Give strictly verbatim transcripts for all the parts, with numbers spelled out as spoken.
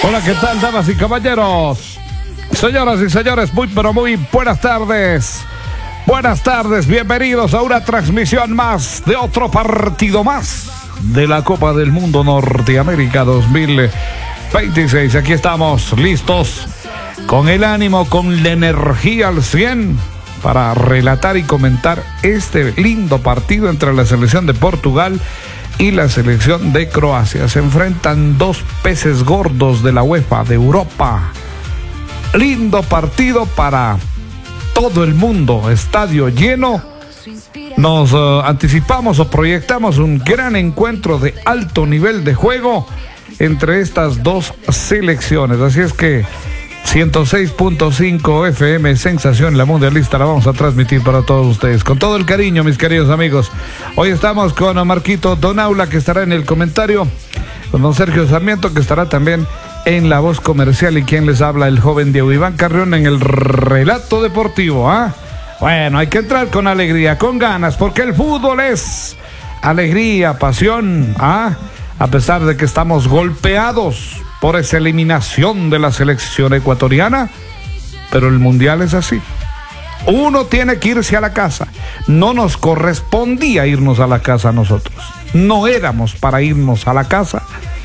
Hola, ¿qué tal, damas y caballeros? Señoras y señores, muy pero muy buenas tardes. Buenas tardes, bienvenidos a una transmisión más de otro partido más de la Copa del Mundo Norteamérica dos mil veintiséis. Aquí estamos listos, con el ánimo, con la energía al cien, para relatar y comentar este lindo partido entre la selección de Portugal y la selección de Croacia. Se enfrentan dos peces gordos de la UEFA de Europa. Lindo partido para todo el mundo, estadio lleno. Nos uh, anticipamos o proyectamos un gran encuentro de alto nivel de juego entre estas dos selecciones. Así es que ciento seis punto cinco F M Sensación, la mundialista, la vamos a transmitir para todos ustedes con todo el cariño, mis queridos amigos. Hoy estamos con Marquito Donaula, que estará en el comentario, con don Sergio Sarmiento, que estará también en la voz comercial, y quien les habla, el joven Diego Iván Carrión, en el relato deportivo. ¿Ah? Bueno, hay que entrar con alegría, con ganas, porque el fútbol es alegría, pasión, ¿ah? A pesar de que estamos golpeados por esa eliminación de la selección ecuatoriana, pero el mundial es así. Uno tiene que irse a la casa. No nos correspondía irnos a la casa a nosotros. No éramos para irnos a la casa,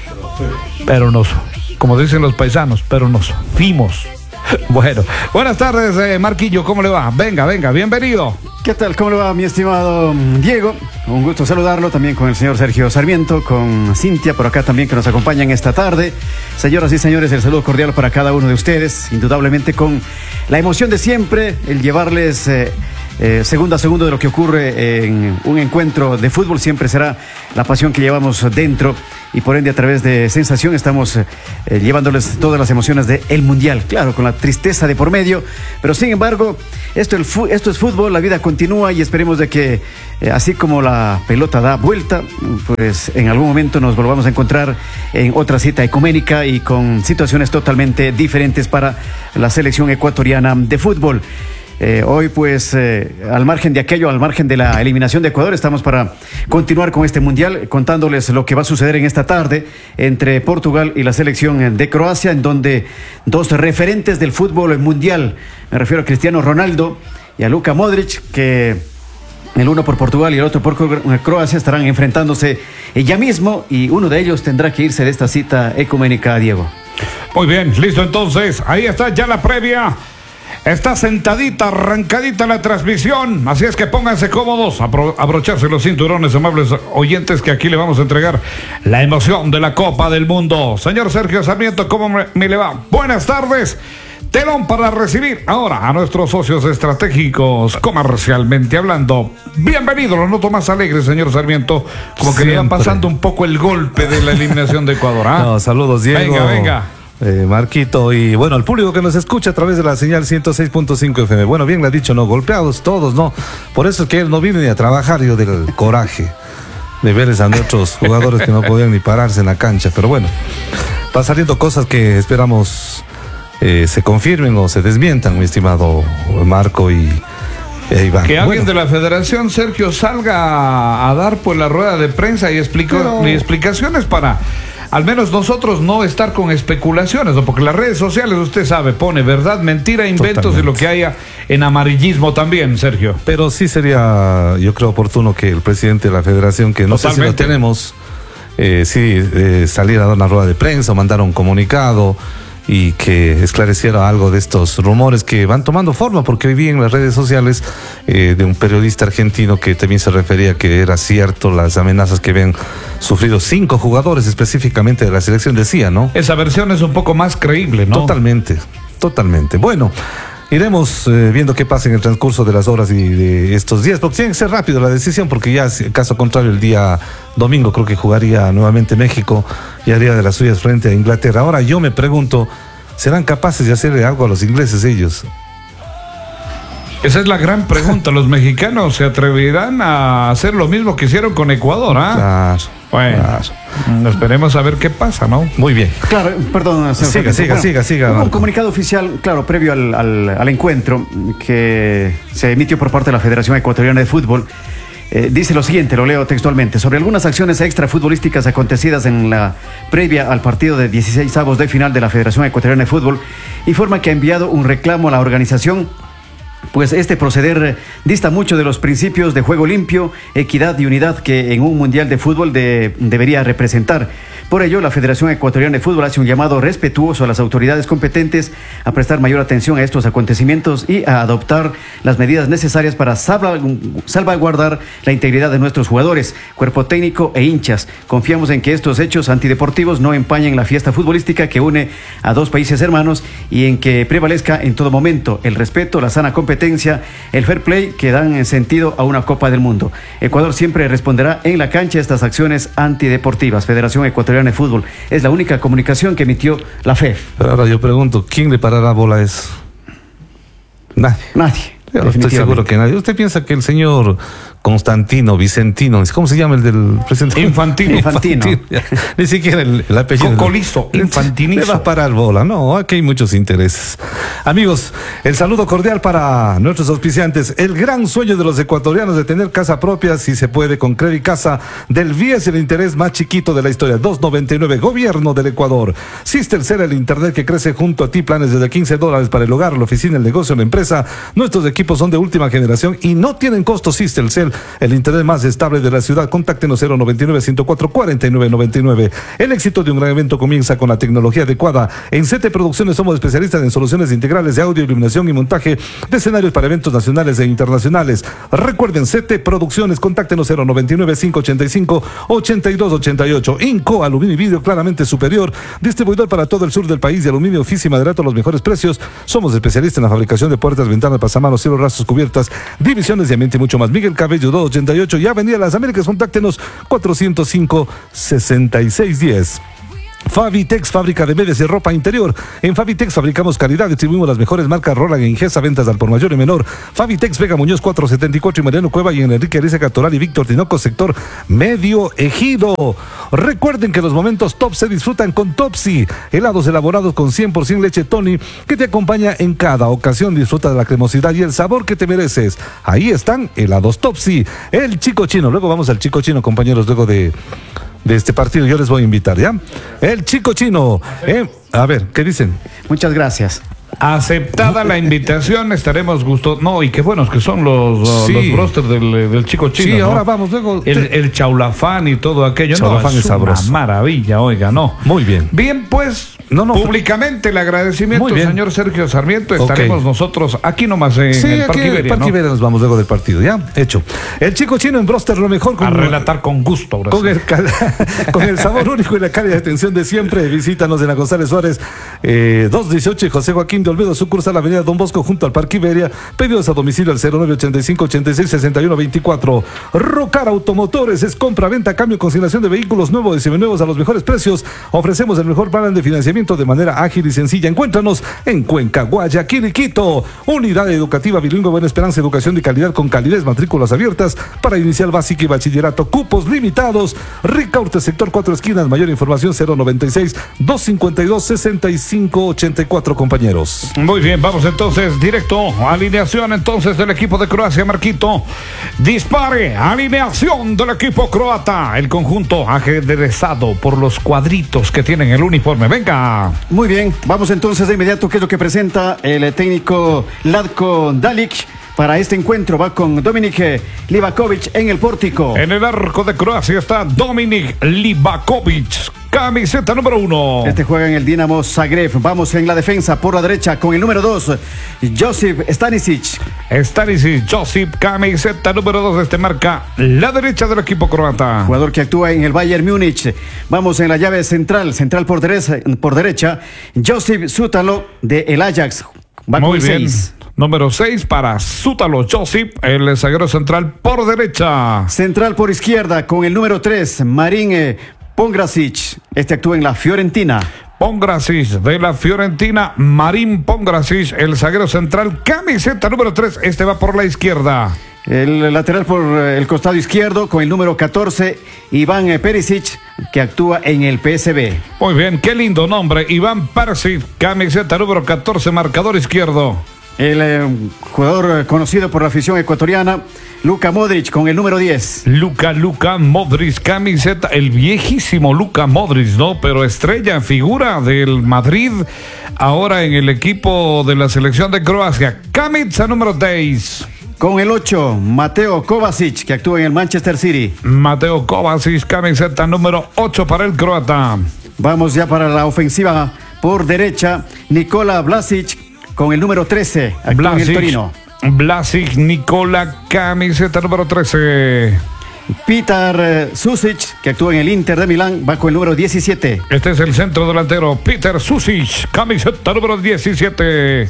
pero nos, como dicen los paisanos, pero nos fuimos. Bueno, buenas tardes, eh, Marquillo, ¿cómo le va? Venga, venga, bienvenido. ¿Qué tal? ¿Cómo le va, mi estimado Diego? Un gusto saludarlo, también con el señor Sergio Sarmiento, con Cintia por acá también, que nos acompañan esta tarde. Señoras y señores, el saludo cordial para cada uno de ustedes, indudablemente con la emoción de siempre, el llevarles eh, eh, segundo a segundo de lo que ocurre en un encuentro de fútbol. Siempre será la pasión que llevamos dentro, y por ende a través de Sensación estamos eh, llevándoles todas las emociones del Mundial, claro, con la tristeza de por medio, pero sin embargo, esto, el fu- esto es fútbol, la vida continúa, y esperemos de que eh, así como la pelota da vuelta, pues en algún momento nos volvamos a encontrar en otra cita ecuménica y con situaciones totalmente diferentes para la selección ecuatoriana de fútbol. Eh, hoy pues eh, al margen de aquello, al margen de la eliminación de Ecuador, estamos para continuar con este mundial, contándoles lo que va a suceder en esta tarde entre Portugal y la selección de Croacia, en donde dos referentes del fútbol mundial, me refiero a Cristiano Ronaldo y a Luka Modric, que el uno por Portugal y el otro por Croacia estarán enfrentándose ya mismo, y uno de ellos tendrá que irse de esta cita ecuménica, Diego. Muy bien, listo entonces, ahí está ya la previa. Está sentadita, arrancadita la transmisión, así es que pónganse cómodos, abro- abrocharse los cinturones, amables oyentes, que aquí le vamos a entregar la emoción de la Copa del Mundo. Señor Sergio Sarmiento, ¿cómo me, me le va? Buenas tardes. Telón para recibir ahora a nuestros socios estratégicos, comercialmente hablando. Bienvenido, lo noto más alegre, señor Sarmiento, como que le va pasando un poco el golpe de la eliminación de Ecuador. ¿Ah? No, saludos, Diego. Venga, venga. Eh, Marquito, y bueno, al público que nos escucha a través de la señal ciento seis punto cinco F M. Bueno, bien le ha dicho, no, golpeados todos, no. Por eso es que él no viene ni a trabajar, yo, del coraje de verles a nuestros jugadores que no podían ni pararse en la cancha. Pero bueno, va saliendo cosas que esperamos eh, se confirmen o se desmientan, mi estimado Marco y eh, Iván. Que alguien bueno. de la federación, Sergio, salga a, a dar pues la rueda de prensa y, explico, Pero... y explicaciones para... al menos nosotros no estar con especulaciones, ¿no? Porque las redes sociales, usted sabe, pone verdad, mentira, inventos. Totalmente. Y lo que haya en amarillismo también, Sergio. Pero sí sería, yo creo, oportuno que el presidente de la federación, que no Totalmente. sé si lo tenemos, eh, sí eh, saliera a dar una rueda de prensa o mandar un comunicado y que esclareciera algo de estos rumores que van tomando forma, porque hoy vi en las redes sociales eh, de un periodista argentino que también se refería que era cierto las amenazas que habían sufrido cinco jugadores específicamente de la selección, decía, ¿no? Esa versión es un poco más creíble, ¿no? Totalmente, totalmente. Bueno, iremos eh, viendo qué pasa en el transcurso de las horas y de estos días, porque tiene que ser rápido la decisión, porque ya, caso contrario, el día domingo creo que jugaría nuevamente México y haría de las suyas frente a Inglaterra. Ahora yo me pregunto, ¿serán capaces de hacerle algo a los ingleses ellos? Esa es la gran pregunta. ¿Los mexicanos se atreverán a hacer lo mismo que hicieron con Ecuador? ¿Ah? Claro. Bueno, claro. Esperemos a ver qué pasa, ¿no? Muy bien. Claro, perdón. Siga, siga, siga, bueno, siga, siga. Hubo un comunicado oficial, claro, previo al, al, al encuentro que se emitió por parte de la Federación Ecuatoriana de Fútbol, Eh, dice lo siguiente, lo leo textualmente: sobre algunas acciones extrafutbolísticas acontecidas en la previa al partido de dieciseisavos de final de la Federación Ecuatoriana de Fútbol, informa que ha enviado un reclamo a la organización, pues este proceder dista mucho de los principios de juego limpio, equidad y unidad que en un mundial de fútbol de, debería representar. Por ello, la Federación Ecuatoriana de Fútbol hace un llamado respetuoso a las autoridades competentes a prestar mayor atención a estos acontecimientos y a adoptar las medidas necesarias para salvaguardar la integridad de nuestros jugadores, cuerpo técnico e hinchas. Confiamos en que estos hechos antideportivos no empañen la fiesta futbolística que une a dos países hermanos y en que prevalezca en todo momento el respeto, la sana competencia, el fair play que dan sentido a una Copa del Mundo. Ecuador siempre responderá en la cancha a estas acciones antideportivas. Federación Ecuatoriana de Fútbol es la única comunicación que emitió la F E F. Pero ahora yo pregunto, ¿quién le parará bola a eso? Nadie. Nadie. Yo estoy seguro que nadie. ¿Usted piensa que el señor Constantino, Vicentino, ¿cómo se llama el del presidente? Infantino. Infantino. Infantino. Ni siquiera el, el apellido. Cocolizo, Infantinizo. Le va a parar bola. No, aquí hay muchos intereses. Amigos, el saludo cordial para nuestros auspiciantes. El gran sueño de los ecuatorianos de tener casa propia, si se puede, con Credit Casa del V I E S, el interés más chiquito de la historia. dos noventa y nueve, Gobierno del Ecuador. Sistercell, el internet que crece junto a ti. Planes desde quince dólares para el hogar, la oficina, el negocio, la empresa. Nuestros equipos son de última generación y no tienen costo. Sistercell, el internet más estable de la ciudad. Contáctenos cero noventa y nueve, ciento cuatro, cuarenta y nueve noventa y nueve. El éxito de un gran evento comienza con la tecnología adecuada. En C T Producciones somos especialistas en soluciones integrales de audio, iluminación y montaje de escenarios para eventos nacionales e internacionales. Recuerden, C T Producciones, contáctenos cero noventa y nueve, cinco ochenta y cinco, ochenta y dos ochenta y ocho. Inco, aluminio y vidrio claramente superior, distribuidor para todo el sur del país de aluminio, oficio y maderato a los mejores precios. Somos especialistas en la fabricación de puertas, ventanas, pasamanos, cielos rasos, cubiertas, divisiones de ambiente y mucho más. Miguel Cabello dos ochenta y ocho y Avenida Las Américas, contáctenos cuatrocientos cinco, sesenta y seis diez. Fabitex, fábrica de medias y ropa interior. En Fabitex fabricamos calidad, distribuimos las mejores marcas Roland e Ingesa, ventas al por mayor y menor. Fabitex, Vega Muñoz cuatrocientos setenta y cuatro y Mariano Cueva, y en Enrique Ariza Catoral y Víctor Tinoco, sector Medio Ejido. Recuerden que los momentos top se disfrutan con Topsy, helados elaborados con cien por ciento leche Tony, que te acompaña en cada ocasión. Disfruta de la cremosidad y el sabor que te mereces. Ahí están helados Topsy. El Chico Chino, luego vamos al Chico Chino, compañeros, luego de... de este partido, yo les voy a invitar, ¿ya? El Chico Chino. Eh, a ver, ¿qué dicen? Muchas gracias. Aceptada la invitación, estaremos gustosos. No, y qué buenos que son los, sí. los brosters del, del Chico Chino. Sí, ¿no? ahora vamos, luego. El, el chaulafán y todo aquello. Chaulafán no, es, es sabroso. Una maravilla, oiga, no. Muy bien. Bien, pues, no, no, públicamente el agradecimiento, señor Sergio Sarmiento. Estaremos okay. nosotros aquí nomás en sí, el Parque Iberia. Parque Iberia, ¿no? Nos vamos luego del partido, ¿ya? Hecho. El Chico Chino en broster, lo mejor. Con, a relatar con gusto. Con el, con el sabor único y la calidad de atención de siempre. Visítanos en la González Suárez, eh, doscientos dieciocho y José Joaquín de Olmedo, sucursal Avenida Don Bosco, junto al Parque Iberia. Pedidos a domicilio al cero nueve ochenta y cinco, ochenta y seis, sesenta y uno veinticuatro. Rocar Automotores es compra, venta, cambio, consignación de vehículos nuevos y seminuevos a los mejores precios. Ofrecemos el mejor plan de financiamiento de manera ágil y sencilla. Encuéntranos en Cuenca, Guayaquil y Quito. Unidad educativa bilingüe Buena Esperanza, educación de calidad con calidez, matrículas abiertas para inicial, básica y bachillerato. Cupos limitados. Ricaurte, sector Cuatro Esquinas. Mayor información cero noventa y seis, doscientos cincuenta y dos, sesenta y cinco ochenta y cuatro, compañeros. Muy bien, vamos entonces directo. Alineación entonces del equipo de Croacia, Marquito. Dispare. Alineación del equipo croata. El conjunto ajedrezado por los cuadritos que tienen el uniforme. Venga. Muy bien, vamos entonces de inmediato. ¿Qué es lo que presenta el técnico Latko Dalic? Para este encuentro va con Dominik Livakovic en el pórtico. En el arco de Croacia está Dominik Livakovic, camiseta número uno. Este juega en el Dinamo Zagreb. Vamos en la defensa por la derecha con el número dos, Josip Stanisic. Stanisic, Josip, camiseta número dos. Este marca la derecha del equipo croata. Jugador que actúa en el Bayern Múnich. Vamos en la llave central, central por derecha, por derecha Josip Sútalo de el Ajax. Va Muy con bien. seis. Número seis para Sútalo Josip, el zaguero central por derecha. Central por izquierda con el número tres, Marin Pongracic. Este actúa en la Fiorentina. Pongracic de la Fiorentina, Marin Pongracic, el zaguero central, camiseta número tres. Este va por la izquierda. El lateral por el costado izquierdo con el número catorce, Iván Perisic, que actúa en el P S V. Muy bien, qué lindo nombre, Iván Perisic, camiseta número catorce, marcador izquierdo. el eh, jugador conocido por la afición ecuatoriana, Luka Modric, con el número diez. Luka, Luka Modric, camiseta, el viejísimo Luka Modric, ¿no? Pero estrella, figura del Madrid, ahora en el equipo de la selección de Croacia. Camiseta número diez. Con el ocho, Mateo Kovacic, que actúa en el Manchester City. Mateo Kovacic, camiseta número ocho para el croata. Vamos ya para la ofensiva por derecha, Nikola Vlasic, con el número trece, actúa Vlasic, en el Torino. Vlasic, Nikola, camiseta número trece. Petar eh, Susic, que actúa en el Inter de Milán, va con el número diecisiete. Este es el centro delantero, Petar Susic, camiseta número diecisiete.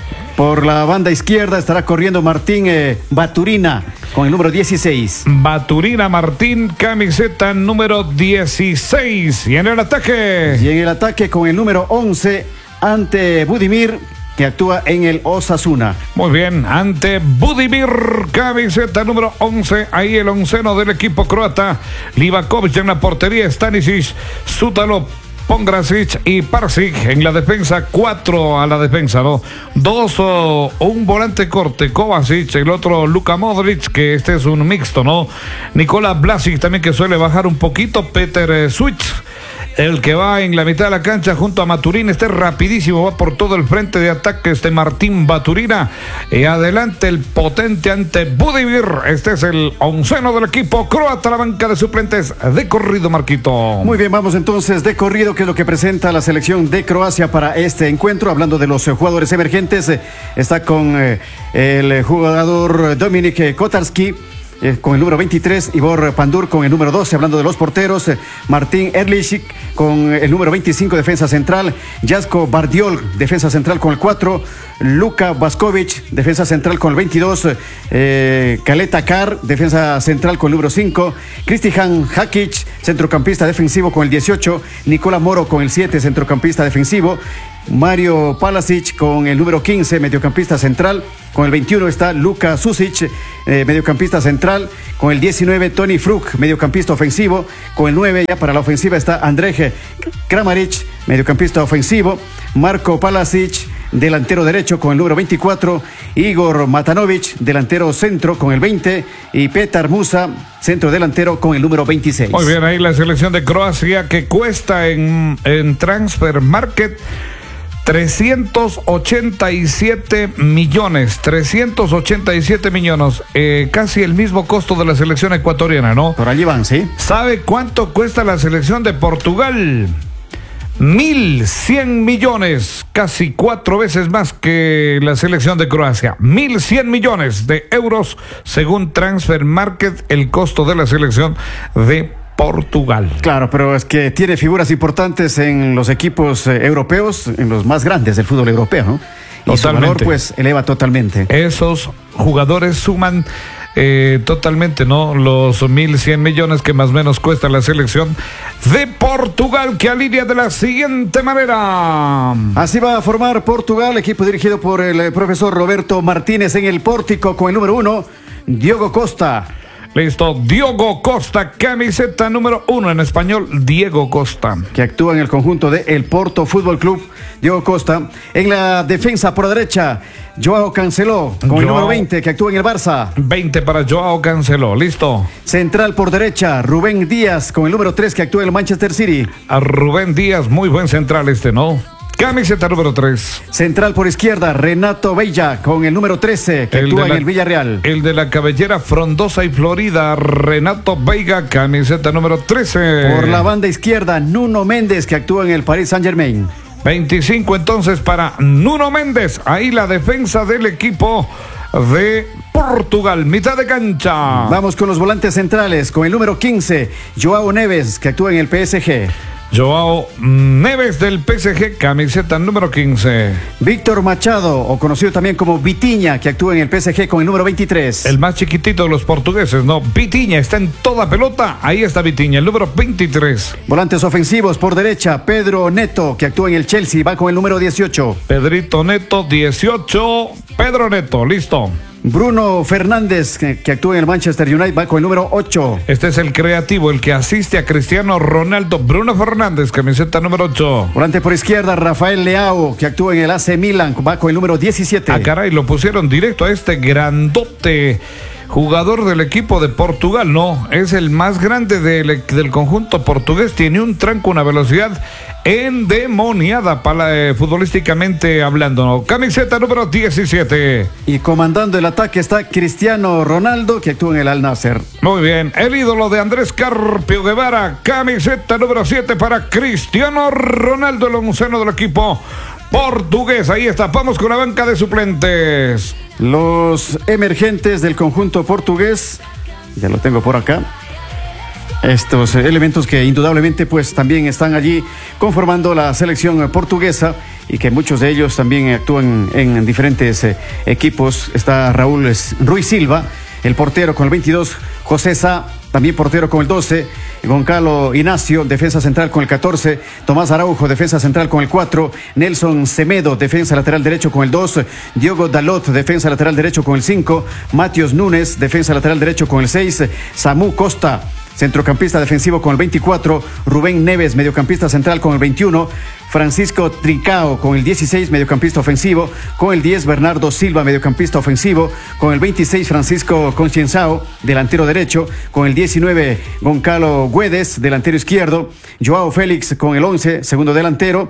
Por la banda izquierda estará corriendo Martín eh, Baturina, con el número dieciséis. Baturina Martín, camiseta número dieciséis. Y en el ataque. Y en el ataque con el número once, ante Budimir, que actúa en el Osasuna. Muy bien, ante Budimir, camiseta número once, ahí el onceno del equipo croata. Livakovic en la portería, Stanisic, Sútalo, Pongracic y Parsic en la defensa, cuatro a la defensa, ¿no? Dos o oh, un volante corte, Kovacic, el otro Luka Modric, que este es un mixto, ¿no? Nikola Vlasic también, que suele bajar un poquito, Petar eh, Suic, el que va en la mitad de la cancha junto a Baturina, este rapidísimo, va por todo el frente de ataque, este Martín Baturina, y adelante el potente ante Budimir. Este es el onceno del equipo croata, la banca de suplentes de corrido, Marquito. Muy bien, vamos entonces de corrido, que es lo que presenta la selección de Croacia para este encuentro. Hablando de los eh, jugadores emergentes, eh, está con eh, el jugador Dominik Kotarski, Eh, con el número veintitrés, Ivor Pandur con el número doce. Hablando de los porteros, eh, Martín Erlichik con el número veinticinco, defensa central. Jasko Bardiol, defensa central con el cuatro. Luka Vaskovic, defensa central con el veintidós. eh, Kaleta Kar, defensa central con el número cinco. Kristijan Hakic, centrocampista defensivo con el dieciocho. Nikola Moro con el siete, centrocampista defensivo. Mario Palasic con el número quince, mediocampista central. Con el veintiuno está Luka Susic, eh, mediocampista central. Con el diecinueve, Toni Fruk, mediocampista ofensivo. Con el nueve, ya para la ofensiva, está Andrej Kramaric, mediocampista ofensivo. Marko Palasic, delantero derecho, con el número veinticuatro. Igor Matanovic, delantero centro, con el veinte. Y Petar Musa, centro delantero, con el número veintiséis. Muy bien, ahí la selección de Croacia, que cuesta en, en Transfer Market trescientos ochenta y siete millones, trescientos ochenta y siete millones, eh, casi el mismo costo de la selección ecuatoriana, ¿no? Por allí van, ¿sí? ¿Sabe cuánto cuesta la selección de Portugal? Mil cien millones, casi cuatro veces más que la selección de Croacia. Mil cien millones de euros, según Transfer Market, el costo de la selección de Portugal. Claro, pero es que tiene figuras importantes en los equipos eh, europeos, en los más grandes del fútbol europeo, ¿no? Y Totalmente. su valor, pues, eleva totalmente. Esos jugadores suman eh, totalmente, ¿no? Los mil cien millones que más o menos cuesta la selección de Portugal, que alinea de la siguiente manera. Así va a formar Portugal, equipo dirigido por el eh, profesor Roberto Martínez. En el pórtico con el número uno, Diogo Costa. Listo, Diogo Costa, camiseta número uno, en español, Diego Costa. Que actúa en el conjunto de El Porto Fútbol Club, Diogo Costa. En la defensa por la derecha, Joao Cancelo, con Joao. el número veinte, que actúa en el Barça. veinte para Joao Cancelo, listo. Central por derecha, Rubén Díaz, con el número tres, que actúa en el Manchester City. A Rubén Díaz, muy buen central este, ¿no? Camiseta número tres. Central por izquierda, Renato Bella, con el número trece, que El actúa de la- en el Villarreal. El de la cabellera frondosa y florida, Renato Veiga, camiseta número trece. Por la banda izquierda, Nuno Méndez, que actúa en el Paris Saint-Germain. veinticinco entonces para Nuno Méndez. Ahí la defensa del equipo de Portugal, mitad de cancha. Vamos con los volantes centrales, con el número quince, Joao Neves, que actúa en el P S G. Joao Neves del P S G, camiseta número quince. Víctor Machado, o conocido también como Vitinha, que actúa en el P S G con el número veintitrés. El más chiquitito de los portugueses, ¿no? Vitinha está en toda pelota. Ahí está Vitinha, el número veintitrés. Volantes ofensivos por derecha, Pedro Neto, que actúa en el Chelsea, va con el número dieciocho. Pedrito Neto, dieciocho. Pedro Neto, listo. Bruno Fernández, que, que actúa en el Manchester United, va con el número ocho. Este es el creativo, el que asiste a Cristiano Ronaldo. Bruno Fernández, camiseta número ocho. Volante por izquierda, Rafael Leao, que actúa en el A C Milan, va con el número diecisiete. Ah, caray, lo pusieron directo a este grandote jugador del equipo de Portugal. No, es el más grande del, del conjunto portugués. Tiene un tranco, una velocidad endemoniada para, eh, futbolísticamente hablando, ¿no? Camiseta número diecisiete. Y comandando el ataque está Cristiano Ronaldo, que actúa en el Al Nassr. Muy bien, el ídolo de Andrés Carpio Guevara, camiseta número siete para Cristiano Ronaldo, el onceno del equipo portugués. Ahí está, vamos con la banca de suplentes. Los emergentes del conjunto portugués, ya lo tengo por acá. Estos elementos que indudablemente pues también están allí conformando la selección portuguesa y que muchos de ellos también actúan en diferentes eh, equipos. Está Raúl Ruiz Silva, el portero con el veintidós, José Sá, también portero con el doce, Goncalo Ignacio, defensa central con el catorce, Tomás Araujo, defensa central con el cuatro, Nelson Semedo, defensa lateral derecho con el dos, Diogo Dalot, defensa lateral derecho con el cinco, Matios Núñez, defensa lateral derecho con el seis, Samu Costa, centrocampista defensivo con el veinticuatro, Rubén Neves, mediocampista central con el veintiuno, Francisco Trincao con el dieciséis, mediocampista ofensivo, con el diez, Bernardo Silva, mediocampista ofensivo, con el veintiséis, Francisco Conchienzao, delantero derecho, con el diecinueve, Goncalo Guedes, delantero izquierdo, Joao Félix con el once, segundo delantero,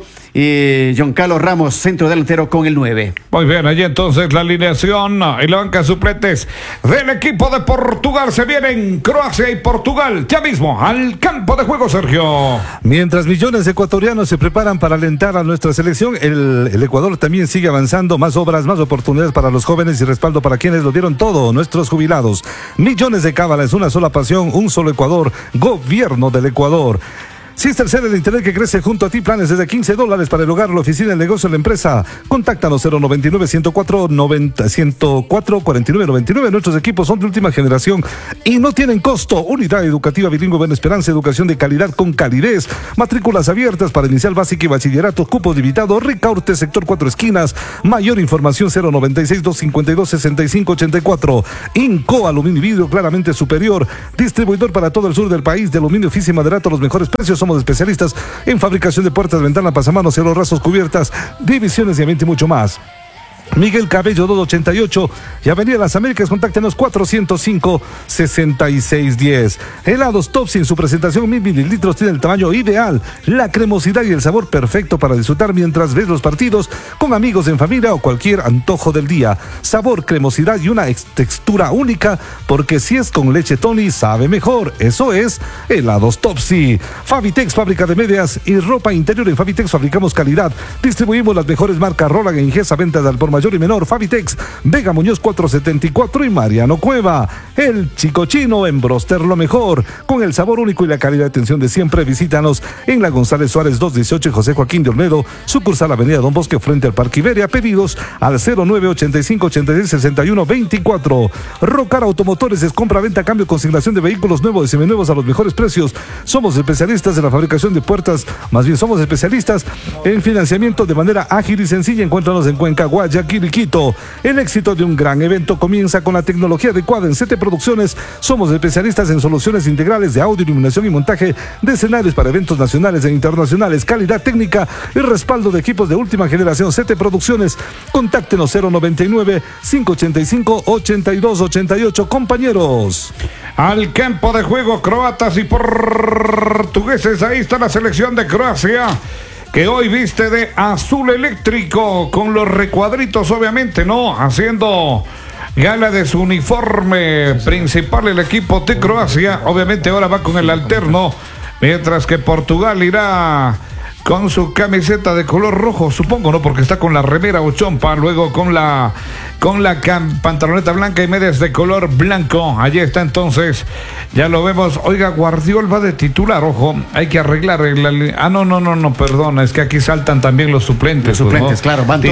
y Giancarlo Ramos, centro delantero con el nueve. Muy bien, allí entonces la alineación y la banca de suplentes del equipo de Portugal. Se vienen Croacia y Portugal ya mismo al campo de juego, Sergio. Mientras millones de ecuatorianos se preparan para alentar a nuestra selección, el, el Ecuador también sigue avanzando. Más obras, más oportunidades para los jóvenes y respaldo para quienes lo dieron todo, nuestros jubilados. Millones de cábalas, una sola pasión, un solo Ecuador, gobierno del Ecuador. Sistercell, el internet que crece junto a ti, planes desde quince dólares para el hogar, la oficina, el negocio, la empresa. Contáctanos cero noventa y nueve, ciento cuatro, noventa, ciento cuatro, cuarenta y nueve noventa y nueve. Nuestros equipos son de última generación y no tienen costo. Unidad educativa bilingüe Buena Esperanza, educación de calidad con calidez. Matrículas abiertas para inicial básica y bachillerato, cupos limitados. Ricaurte, sector Cuatro Esquinas. Mayor información cero noventa y seis, doscientos cincuenta y dos, sesenta y cinco ochenta y cuatro. Inco, aluminio y vidrio claramente superior. Distribuidor para todo el sur del país de aluminio, oficio y maderato a los mejores precios. Somos especialistas en fabricación de puertas, ventanas, pasamanos, cielos rasos, cubiertas, divisiones de ambiente y mucho más. Miguel Cabello doscientos ochenta y ocho y Avenida Las Américas, contáctenos cuatrocientos cinco, sesenta y seis diez. Helados Topsy en su presentación mil mililitros tiene el tamaño ideal, la cremosidad y el sabor perfecto para disfrutar mientras ves los partidos con amigos, en familia o cualquier antojo del día. Sabor, cremosidad y una textura única, porque si es con leche Tony sabe mejor. Eso es Helados Topsy. Fabitex, fábrica de medias y ropa interior. En Fabitex fabricamos calidad, distribuimos las mejores marcas Roland e Ingesa, ventas al por mayor y menor. Fabitex, Vega Muñoz cuatrocientos setenta y cuatro y Mariano Cueva. El Chico Chino en Broster, lo mejor, con el sabor único y la calidad de atención de siempre. Visítanos en la González Suárez doscientos dieciocho y José Joaquín de Olmedo, sucursal Avenida Don Bosque frente al Parque Iberia. Pedidos al cero nueve ochenta y cinco ochenta y seis sesenta y uno veinticuatro. Rocar Automotores es compra, venta, cambio, consignación de vehículos nuevos y seminuevos a los mejores precios. Somos especialistas en la fabricación de puertas, más bien somos especialistas en financiamiento de manera ágil y sencilla. Encuéntranos en Cuenca, Guayaquil y Quito. El éxito de un gran evento comienza con la tecnología adecuada. En Sete Producciones somos especialistas en soluciones integrales de audio, iluminación y montaje de escenarios para eventos nacionales e internacionales, calidad técnica y respaldo de equipos de última generación. Sete Producciones, contáctenos cero noventa y nueve, cinco ochenta y cinco, ochenta y dos ochenta y ocho. Compañeros, al campo de juego, croatas y portugueses. Ahí está la selección de Croacia, que hoy viste de azul eléctrico con los recuadritos, obviamente, ¿no? Haciendo gala de su uniforme principal el equipo de Croacia. Obviamente ahora va con el alterno, mientras que Portugal irá con su camiseta de color rojo, supongo, ¿no? Porque está con la remera o chompa, luego con la con la cam, pantaloneta blanca y medias de color blanco. Allí está entonces, ya lo vemos. Oiga, Guardiol va de titular, ojo, hay que arreglar el, ah, no, no, no, no, perdón, es que aquí saltan también los suplentes. Los suplentes, pues, ¿no? Claro, van